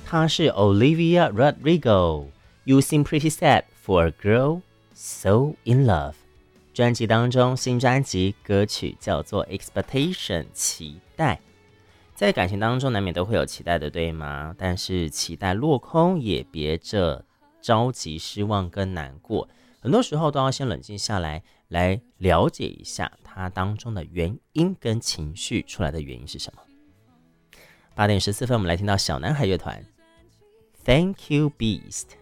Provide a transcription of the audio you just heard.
她是 Olivia Rodrigo。You seem pretty sad for a girl so in love。专辑当中，新专辑歌曲叫做 Expectation 期待。在感情当中难免都会有期待的，对吗？但是期待落空也别着着急失望跟难过，很多时候都要先冷静下来，来了解一下它当中的原因跟情绪出来的原因是什么。8点14分，我们来听到小男孩乐团 Thank You Beast。